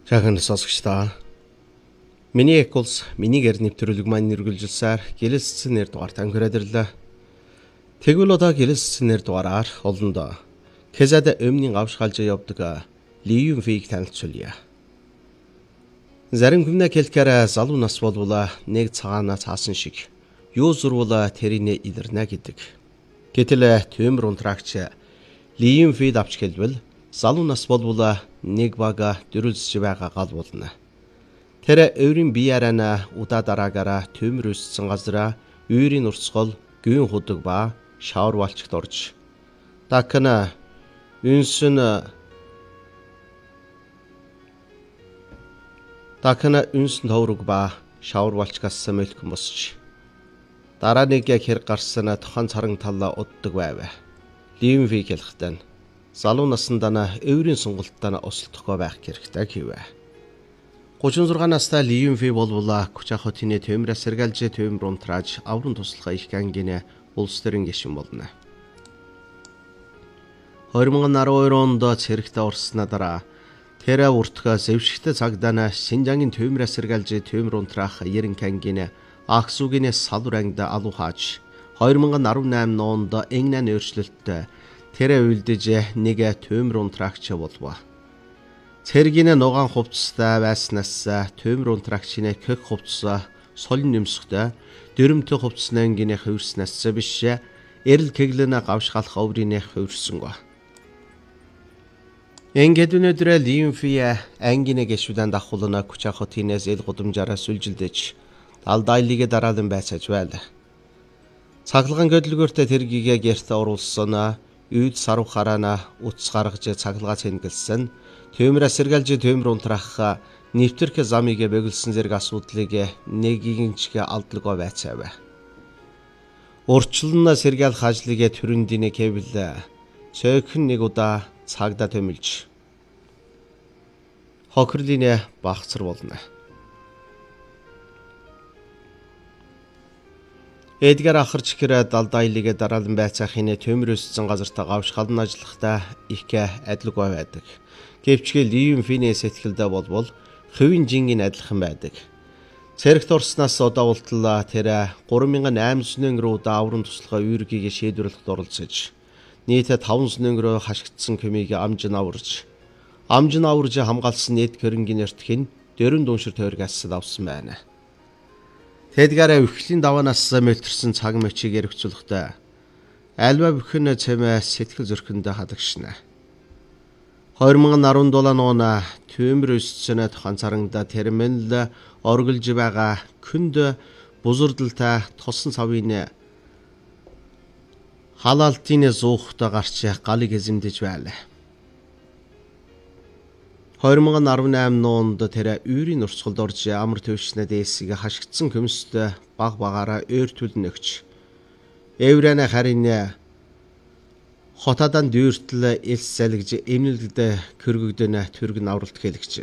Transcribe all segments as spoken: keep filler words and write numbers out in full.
Жаахан сонсогчдоо. Миний эколс миний гэр нэвтрүүлэг маань нэрвэлжилсээр гэлэлцсэн нэр дугаар танхираад ирлээ. Тэгвэл одоо гэлэлцсэн нэр дугаараар олондоо Кезад өмнгийн авшгаалж явдаг Ли Юнфийг танилцуулъя. Зарим хүнээ хэлэхээр залуу нас болвол нэг цагаана цаасан шиг юу зурвал тэрийнэ илэрнэ гэдэг. Гэтэл төмөр унтраагч Ли Юнфид авч хэлбэл залуу нас болвол нэг бага дөрүлсж байгаа гал болно. Тэр өөрийн биеараа удаа дараагаараа төмөр өссөн газараа үйрийн урсгал, гүйн худаг ба шавар балчигт орж дакна үнсэн дакна үнсэн товрог ба шавар балчгаас мэлхэн босч дараа нэг яг хэрэг гарсан тохон царан талаа уддаг байв. Ли Юнфи хэлэхдээ залуу насндаа өөрийн сонголттой осолдохгүй байх хэрэгтэй гэвэ. гурван зургаан настай Ли Юнфи болвола Кучахотины төмрөөс сэргэлж төмөр унтрааж аврын туслахаа их ангины улс төрийн гишүүн болно. хоёр мың арван хоёр онд цэрэгтээ орсны дараа тэр уртга зэвшигтэй цагдаа Шинжангийн төмрөөс сэргэлж төмөр унтраах Ерөнхий ангины Аксугийн салвар ангид алуу хааж хоёр мың арван найман онд Энгнан өөрчлөлтөд тэр үйлдэж нэг төмөр унтраагч болов. Цэргийн нугаан хувцастай байснаас төмөр унтраагчны кök хувцас солин нэмсгтэй дөрөмтэй хувцасны ангины хувирснаас биш эрэл кэглэнэ гавшгаалх оврины хувирсангаа. Ингээд өнөөдөр Ли Юнфи ангины гişүдэн дахуулна Кучахотинээс эл гудамжаараа сүлжилдэж алдайлыгэ дараалан байцааж байл. Цаглаган хөдөлгөөртөө тэргийгээ гэртэ оруулсан үйд сарв хараана утас гаргаж цаглгаа цэнгэлсэн төмрөөс сэргэлж төмөр унтраах нэвтрэх замыг бөглсөн зэрэг асуудлыг нэгийнчгээ алдлгаа байцаав. Урчлан сэргээл хажлыг төрөндийн кабел цөөхөн нэг удаа цагдаа төмөлж хохирлын багцар болно. Эдгээр ахарч хэрэг далдайлыгэ дараалан байцаахын төмөр өссөн газартаа гавшгалан ажиллахдаа их адилгүй байдаг. Гэвч Ли Юнфиний сэтгэлдээ болбол хувийн жингийн адилхан байдаг. Цэрэгт орсноос удаа ултлаа тэр гурван мянган айман сүнэн рүү дааврын туслахаа үүргийг шийдвэрлэхэд оролцож нийт таван сүнэн рүү хашгдсан көмийг амжин аварж амжин аварж хамгаалсан нийт хөрөнгөний эртхэн дөрөв дүншир тойргаас авсан байна. Тэдгээр өвхлийн даваанаас мөлтөрсөн цаг мөчийг эргцүүлэхдээ альва бүхэн цэмэ сэтгэл зөрхөндө хадагшна. хоёр мың арван долоо он төмөр өссөн тохон царангда терминал оргилж байгаа күнд бузурдалтай тосон савын халаалтын зуухтай гарч галыг эзэмдэж байлаа. хоёр мың арван найман онд тэр үйрийн урсгалд орж амар төвшнэ дээсийг хашгдсан көмөстэй баг багаараа өөртүлн өгч эврэнэ харин хотадан дүүртэл элс салгиж эмнэлэгдэ көргөгдөнө төрг навралт хэлэгч.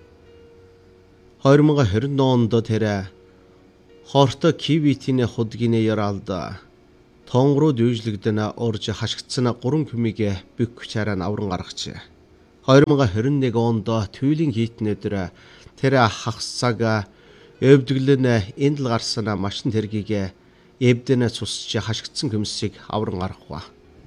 хоёр мың двадцать онд тэр хорто кивитийн худгийн яралд тонгруу дүүжлэгдэнэ орж хашгдсан гурван көмийг бүк чараа авран гаргач. хоёр мың двадцать нэг онд түйлийн хийтнээр тэр хагас цаг өвдөглөн энд л гарсан машин тэргийг эвдэнэ цусч хашгдсан көмсийг авран гаргав.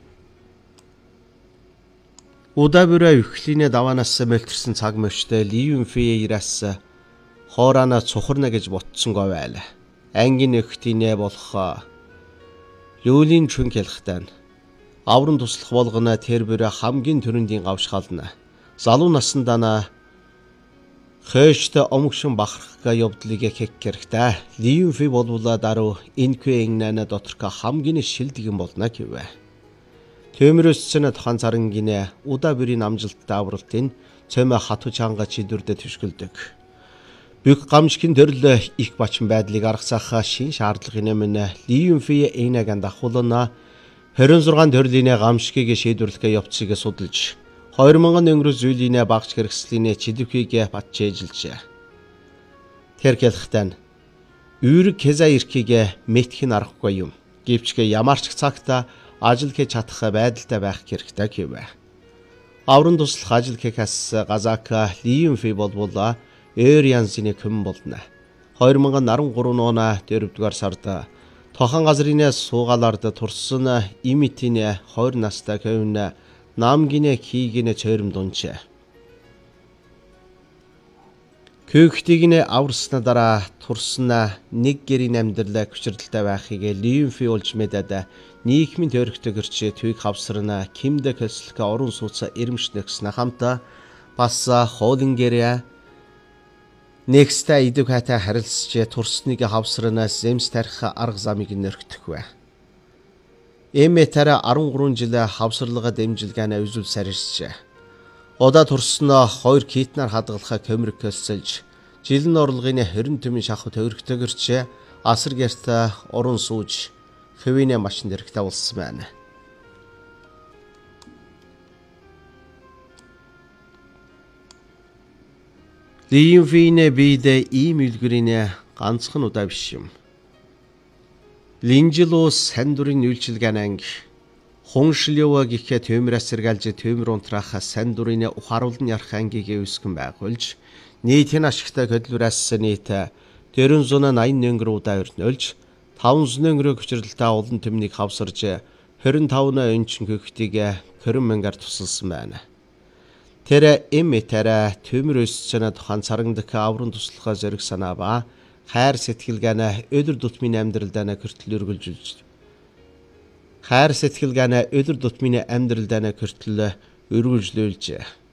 Удаа бүрэ өвхлийн даваанаас мөлтөрсөн цаг мөчтэй Ли Юнфи ирэс хоорана цухарна гэж ботсонгүй байл. Ангийн өгтийнэ болох Люлийн чүн хэлэхдээ аврын туслах болгоно тэр бүрэ хамгийн төрөндийн гавшгаална. Залуу насндаа хөөштэй омгшин бахархга явдлыг хек хэрэгтэй. Ли Юнфи болвола даруй энквэ Энгнан доторх хамгийн шилдэгэн болно гэвэ. Төмөр өссөн тохон царангийн удаа бүрийн амжилттай авралтын цөмө хатуу чанга чидүрдэ төшгөлдөг. Бүх гамшигын төрөл их бачин байдлыг аргасах шин шаардлагын өмнө Ли Юнфи Энгнан дахуулна двадцать шесть төрлийн гамшигыг шийдвэрлэх явцыг судалж хоёр мянган өнгөрөө зүйлийн багц хэрэгслийн чидэвхийг батжээжилжээ. Тэр хэлэхдээ үүрэг кеза ирхийг мэтхэн аргагүй юм. Гэвч ямарч цагта ажил хийж чадах байдалтай байх хэрэгтэй гэвэ. Аврын туслах ажил хийхээс газака Лиюнфэй болбол Эр Янсны хэн болно. хоёр мянга наран гурван оны дөрөвдүгээр сард тохон газрын суугаалард турсан имитийн хоёр настай хөвн намгинэ хийгинэ чойром дунчээ. Көөхтийг нь аварсна дараа турсна нэг гэрийн амьдралаа хүчрэлтэй байхыг Лиюнфэй олж мэдээд нийгмийн төрөгтөгөрч төвийг хавсарна Кимдэ кэслэхэ орон сууцаа ирэмшнэгснэ хамта бас хоолингэрэ нэгстэй идэв хата харилцж турсныг хавсарна зэмс тарих арга замыг нэрхтэх вэ. Эмэтэр арван гурван жил хавсарлага дэмжилгээнэ үзүүл сарьжээ. Удаа турсноо хоёр китнаар хадгалахаа камерыг кэлсэлж жилийн орлогын хорин төмийн шахав төвөргтөгөрч асар гэрт орон сууж хөвинэ машин дэрхтээ болсон байна. Лиюнфэйнэ бидэ ийм үлгэрийн ганцхан удаа биш юм. Линжилус сандурын үйлчилгаан анги Хоншлёва гэхэ төмрөөс сэргэлж төмөр унтраах сандурын ухааруулн ярах ангийг үүсгэн байгуулж нийтийн ашигтай хөдөлмөрөөс нийт дөрвөн зуун найман мянга удаа өрнөлж таван зуун мянга хүчрэлтэй олон төмнийг хавсарж хорин таван ончин хөхтийг хорин мянгаар тусалсан байна. Тэр эмэтэр төмөр өсчнө тухайн царагндах аврын туслахаа зэрэг санаа ба хайр сэтгэлгээнэ өдөр тутмын амьдралдаа хүртэл өргөлжилж хайр сэтгэлгээнэ өдөр тутмын амьдралдаа хүртэл өргөлжлүүлж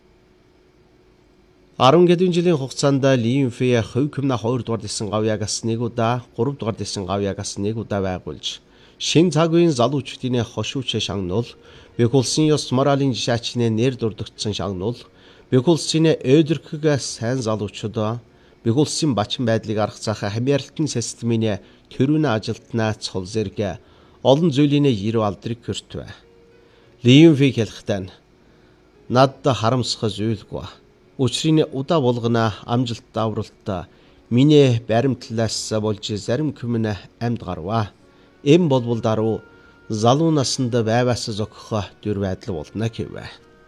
арван гэдэн жилийн хугацаанд Лиюнфэй хувь хүмнэ хоёр дугаар дэсэн гавьягаас нэг удаа гурав дугаар дэсэн гавьягаас нэг удаа байгуулж шин цаг үеийн залуучдын хошууч шагнуул Бэх улсын ёс моралын жишаачны нэр дурдгдсан шагнуул Бэх улсын өдөрхөг сайн залуучууд Бэх улсын бачин байдлыг арга зах хамьяалтын системийн төрүүн ажилтнаа цол зэрэг олон зүйлийн ерөв алдрыг хүртвэ. Лиюнфэй хэлэхдээ над харамсах зүйлгүй. Учрын удаа болгоно амжилт давралт миний баримтлаас болж зарим хүмүн амьд гарва. Эм болбол даруй залуу наснд байваас зогхох дүр байдал болно гэвэ.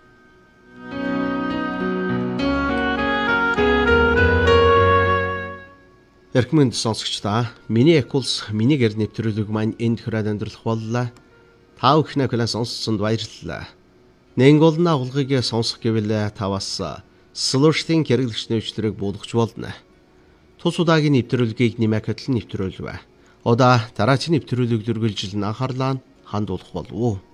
Эрхмэнд сонсогчдаа миний экулс миний гэр нэвтрүүлэг маань энд хүрээд өндөрлөх боллоо. Та бүхнээ хүлээн сонссонд баярлалаа. Нэнголны агуулгыг сонсох гэвэл таваас слуштын хэрэглэгч нэвтрүүлэг буулгach болно. Тус удаагийн нэвтрүүлгийг нэмэх хөтөл нэвтрүүлвэ. Удаа дараагийн нэвтрүүлэг дүргэлжил анхаарлаа хандуулах болов уу?